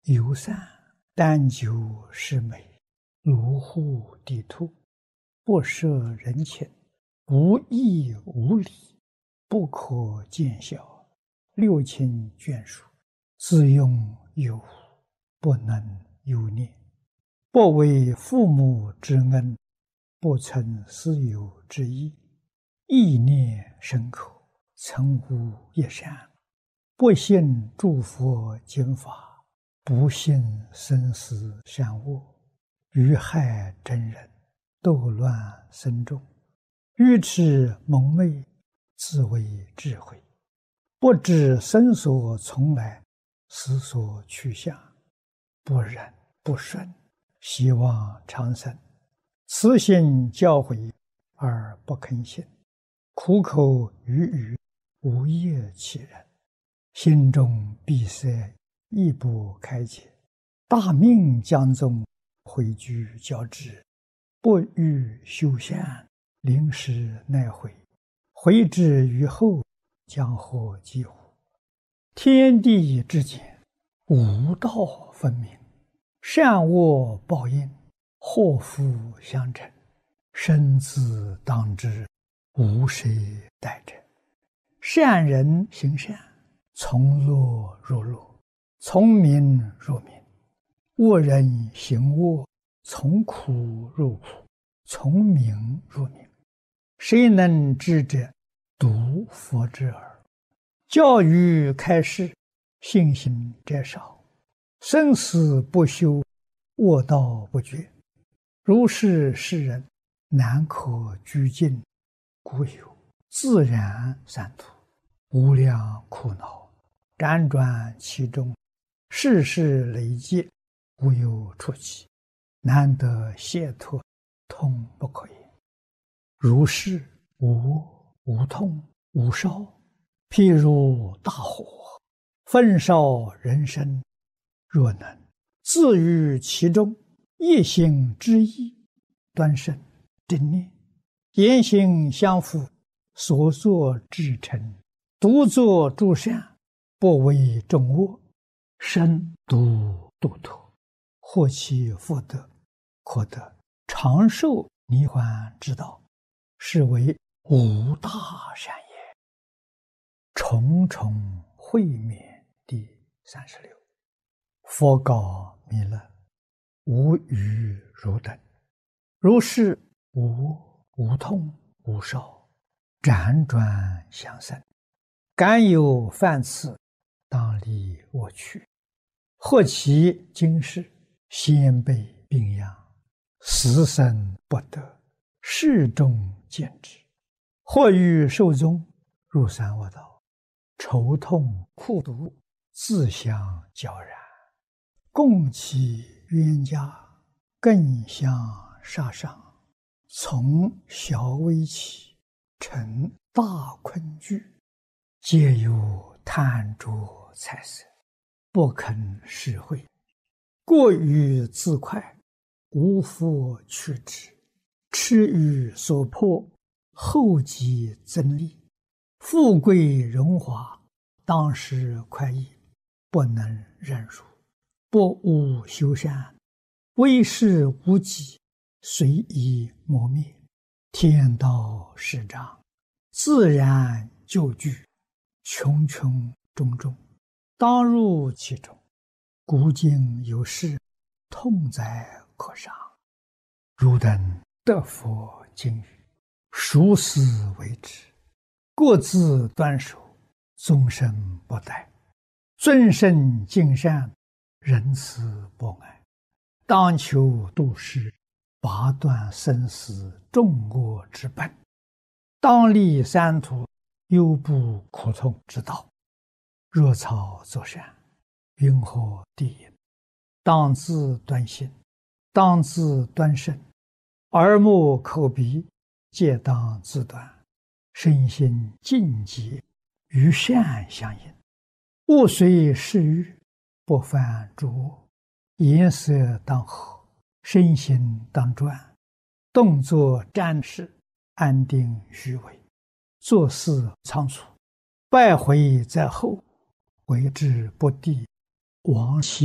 游散，但求是美，如护地兔，不涉人情，无义无礼，不可见小，六亲眷属，自用有无，不能忧念。不为父母之恩，不存私有之意，意念深刻，曾无一善。不信诸佛经法，不信生死善恶，愚害真人，斗乱僧众，愚痴蒙昧，自为智慧，不知生所从来，死所去向，不忍不顺，希望长生，慈心教诲而不肯信，苦口语语，无业其人，心中闭塞，亦不开解，大命将终，毁居交织，不欲修善，临时奈悔，悔之于后，将获几乎？天地之间，无道分明，善恶报应，祸福相承，生死当知，无谁代者。善人行善，从乐入乐，从明入明；恶人行恶，从苦入苦，从明入明。谁能知者？独佛之耳。教育开示，信心者少，生死不休，恶道不绝。如是世人，难可居尽，故有自然三途，无量苦恼，辗转其中，世事累劫，无有出期，难得解脱，痛不可言。如是无痛无烧，譬如大火，焚烧人身，若能自于其中，一心之意，端慎正念，言行相符，所作至诚，独作诸善，不为众恶，身独度脱，获其福德，可得长寿涅槃之道，是为无大善也。重重会面第36。佛告弥勒：无余汝等，如是无痛无烧，辗转相生，敢有犯次，当离我去。或其今世，先辈病殃，死生不得，世众见之；或欲寿终，入三恶道，愁痛苦毒，自相交然，共其冤家，更相杀伤，从小危起，成大困惧，皆有贪着财色，不肯施惠，过于自快，无复去之，痴于所迫，后继增利，富贵荣华，当时快意，不能忍辱，不务修善，为事无己，随意磨灭，天道始长，自然就具，穷穷种种，当入其中，古今有事，痛哉可伤。汝等得佛经语，熟思为之，各自端守，终身不殆，尊圣敬善，仁慈博爱，当求度世，拔断生死众恶之本，当立三途，忧怖苦痛之道。若草作善，云何地也？当自端心，当自端身，耳目口鼻皆当自端，身心净洁，与善相应，勿随世欲，不犯诸恶，颜色当和，身心当专，动作战事，安定虚伪，做事仓促，败悔在后，为之不地，亡其